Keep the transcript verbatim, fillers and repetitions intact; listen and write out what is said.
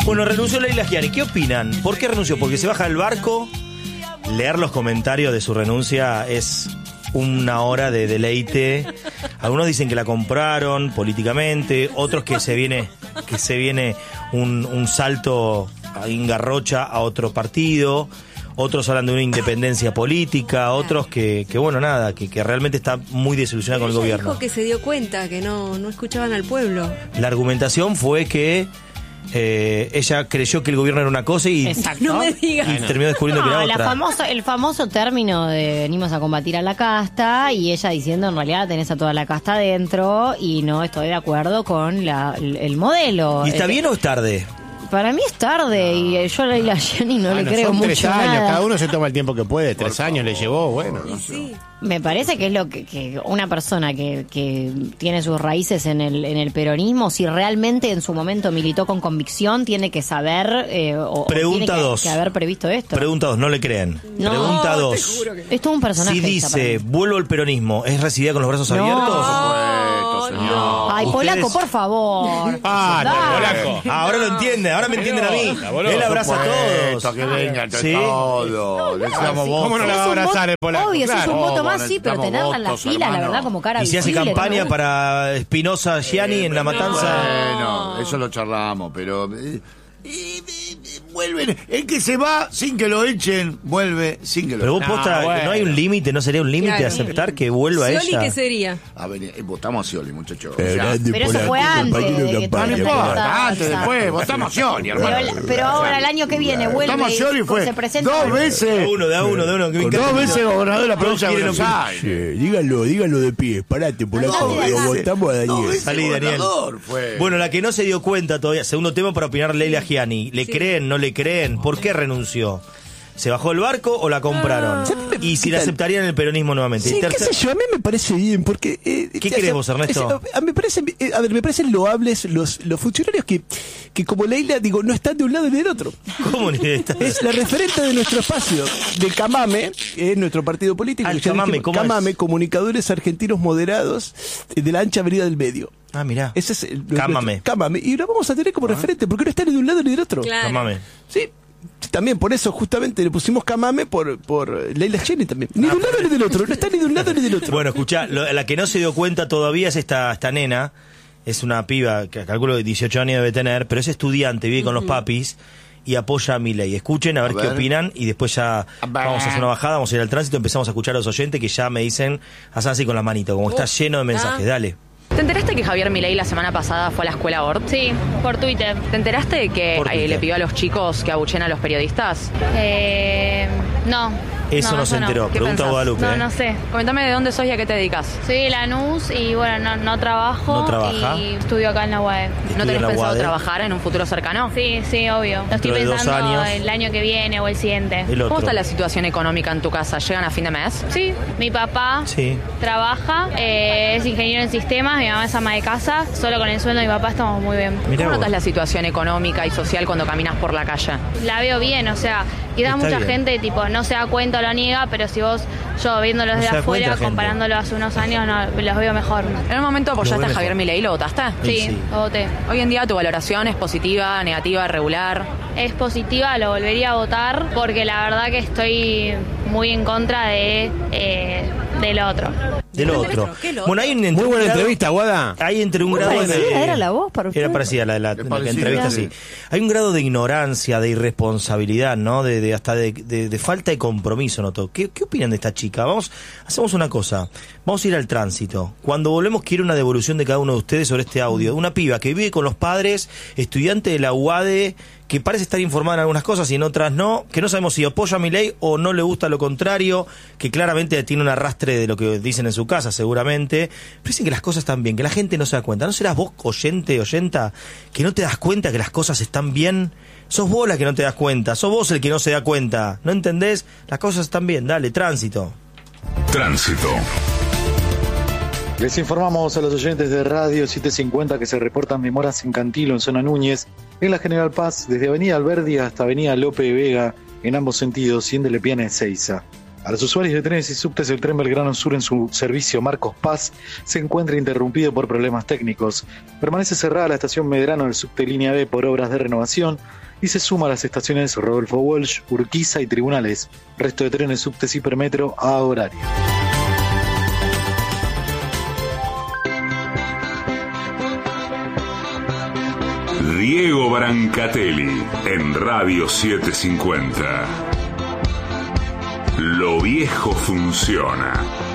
Bueno, renunció Leila Gianni. ¿Qué opinan? ¿Por qué renunció? ¿Porque se baja del barco? Leer los comentarios de su renuncia es una hora de deleite. Algunos dicen que la compraron políticamente, otros que se viene, que se viene un, un salto en Garrocha a otro partido. Otros hablan de una independencia política, otros que, que bueno, nada, que, que realmente está muy desilusionada con el gobierno. Dijo que se dio cuenta que no, no escuchaban al pueblo. La argumentación fue que eh, ella creyó que el gobierno era una cosa y, no me digas. y terminó descubriendo no, que era la otra. Famosa, el famoso término de venimos a combatir a la casta, y ella diciendo en realidad tenés a toda la casta adentro y no estoy de acuerdo con la, el, el modelo. ¿Y está eh, bien o es tarde? Para mí es tarde no. y yo a Leila Gianni no bueno, le creo son mucho tres años, nada. cada uno se toma el tiempo que puede. Tres años le llevó, bueno. No sí. Me parece que es lo que, que una persona que, que tiene sus raíces en el, en el peronismo, si realmente en su momento militó con convicción, tiene que saber eh, o, Pregunta o tiene que, dos. que haber previsto esto. Pregunta dos, no le creen. No, Pregunta dos. Que... Es todo un personaje. Si dice, vuelvo al peronismo, ¿es recibida con los brazos no. abiertos? No, no. Ay, ¿Ustedes? Polaco, por favor. Ah, Polaco. Ah, ahora lo entienden, ahora me entienden a mí. Él abraza a todos. Que vengan ¿Sí? todo. Decíamos vos. ¿Cómo no la va a abrazar el Polaco? Obvio, Claro. sos un voto más, Bueno, sí, pero necesitamos tenerla en la votos, fila, hermano. la verdad, como cara Y si hace visible, campaña ¿no? para Espinosa Gianni en la matanza. Bueno, eso lo charlamos, pero... eh, y, y, y, vuelven, el que se va sin que lo echen, vuelve sin que lo Pero vos echen. posta, Ah, bueno. no hay un límite, no sería un límite Claro. aceptar que vuelva Scioli, ella. ¿qué sería? A ver, eh, votamos a Scioli, muchachos. O Eh, sea, grande Pero eso Polaco, fue antes compañero de que de no campaña. tuviera importa, Polaco. antes, después, votamos a Scioli, hermano. Pero, pero ahora el año que viene vuelve Votamos a y Scioli, fue se presenta. dos veces, De uno, de uno, de uno. que me dos encanta. veces gobernador de la provincia de quieren Buenos opinar. Aires. Sí, díganlo, díganlo de pie, parate, Polaco, No, lo no, votamos a Dos Daniel. veces Salí, Daniel. gobernador fue. Bueno, la que no se dio cuenta todavía, segundo tema para opinar Leila Gianni. ¿Le Sí. creen, no le creen? ¿Por qué renunció? ¿Se bajó del barco o la compraron? Y si la aceptarían en el peronismo nuevamente. Sí, Y qué tercer- sé yo, a mí me parece bien, porque... Eh, ¿Qué o querés sea, vos, Ernesto? es- a, me parece, eh, a ver, me parecen loables los, los funcionarios que, que como Leila, digo, no están de un lado ni del otro. ¿Cómo ni esta? Es la referente de nuestro espacio, de Camame, que es nuestro partido político. Ah, que ya Camame, dijimos, ¿cómo es? Camame, Comunicadores Argentinos Moderados eh, de la ancha avenida del Medio. Ah, mirá. Ese es el, Cámame. nuestro- Cámame. Y lo vamos a tener como referente, porque no está ni de un lado ni del otro. Claro. Llamame. Sí. También por eso justamente le pusimos Camame por, por Leila Gianni también. Ni de un lado ni del otro, no está ni de un lado ni del otro. Bueno, escuchá, lo- la que no se dio cuenta todavía es esta, esta nena. Es una piba que calculo que dieciocho años debe tener, pero es estudiante, vive con los papis y apoya a Milei. Escuchen a ver, A qué ver. opinan y después ya A ver. vamos a hacer una bajada, vamos a ir al tránsito, empezamos a escuchar a los oyentes que ya me dicen, hacen así con las manitos, como está lleno de mensajes. Ah. Dale. ¿Te enteraste que Javier Milei la semana pasada fue a la escuela O R T? Sí, por Twitter. ¿Te enteraste de que Por eh, Twitter. le pidió a los chicos que abuchen a los periodistas? Eh, no. Eso no, se enteró. ¿Qué Pregunta a pensás? Guadalupe. No, ¿eh? no sé. Coméntame de dónde sos y a qué te dedicas. Soy de Lanús y bueno, no, no trabajo. No trabaja. Y estudio acá en la U A D. ¿No Estudia en tenés la pensado U A D. trabajar en un futuro cercano? Sí, sí, obvio. Lo estoy Dentro de dos pensando años. el año que viene o el siguiente. El otro. ¿Cómo está la situación económica en tu casa? ¿Llegan a fin de mes? Sí, mi papá Sí. trabaja, eh, es ingeniero en sistemas, mi mamá es ama de casa. Solo con el sueldo de mi papá estamos muy bien. Mirá ¿Cómo vos. notas la situación económica y social cuando caminas por la calle? La veo bien, o sea, quizás Está mucha bien. gente tipo no se da cuenta o lo niega, pero si vos, yo viéndolo No desde se da cuenta afuera, la gente. comparándolo hace unos años, no, los veo mejor. ¿En un momento Lo apoyaste veo a Javier mejor. Milei y lo votaste? Y Sí, sí. lo voté. Hoy en día tu valoración es positiva, negativa, regular. Es positiva, lo volvería a votar porque la verdad que estoy muy en contra de eh, del otro. Del otro. ¿Qué lo Bueno, hay un Muy entre un buena grado- entrevista, Guada. Hay entre un grado parecida de... era la voz para usted? Era parecida la de la, Es la que parecida, entrevista, sí. sí. Hay un grado de ignorancia, de irresponsabilidad, ¿no? De, de hasta de, de- de falta de compromiso, ¿noto? ¿Qué, ¿Qué opinan de esta chica? Vamos, hacemos una cosa. Vamos a ir al tránsito. Cuando volvemos quiero una devolución de cada uno de ustedes sobre este audio. Una piba que vive con los padres, estudiante de la U A D, que parece estar informada en algunas cosas y en otras no, que no sabemos si apoya a Milei o no le gusta lo contrario, que claramente tiene un arrastre de lo que dicen en su casa seguramente, pero dicen que las cosas están bien, que la gente no se da cuenta. ¿No serás vos, oyente, oyenta, que no te das cuenta que las cosas están bien? Sos vos la que no te das cuenta, sos vos el que no se da cuenta, ¿no entendés? Las cosas están bien, dale, tránsito. Tránsito. Les informamos a los oyentes de Radio setecientos cincuenta que se reportan demoras en Cantilo, en zona Núñez, en la General Paz, desde Avenida Alberdi hasta Avenida Lope de Vega, en ambos sentidos, y en de Lepiana a Ezeiza. A los usuarios de trenes y subtes, el tren Belgrano Sur en su servicio Marcos Paz se encuentra interrumpido por problemas técnicos. Permanece cerrada la estación Medrano del subte Línea B por obras de renovación y se suma a las estaciones Rodolfo Walsh, Urquiza y Tribunales. Resto de trenes, subtes y Hipermetro a horario. Diego Brancatelli en Radio setecientos cincuenta. Lo viejo funciona.